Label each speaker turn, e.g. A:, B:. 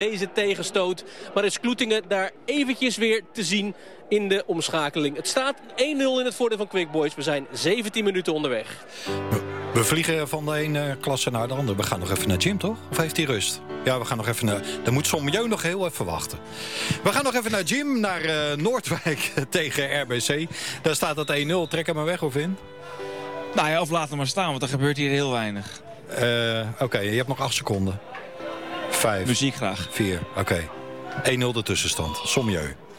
A: deze tegenstoot. Maar is Kloetingen daar eventjes weer te zien in de omschakeling. Het staat 1-0 in het voordeel van Quick Boys. We zijn 17 minuten onderweg.
B: We vliegen van de ene klasse naar de andere. We gaan nog even naar Jim, toch? Of heeft hij rust? Ja, we gaan nog even naar... Dan moet Sommieu nog heel even wachten. We gaan nog even naar Jim, naar Noordwijk tegen RBC. Daar staat het 1-0. Trek hem maar weg, of in?
C: Nou ja, of laat hem maar staan, want er gebeurt hier heel weinig.
B: Oké, je hebt nog 8 seconden. 5.
C: Muziek graag.
B: 4, oké. 1-0 de tussenstand. Sommieu.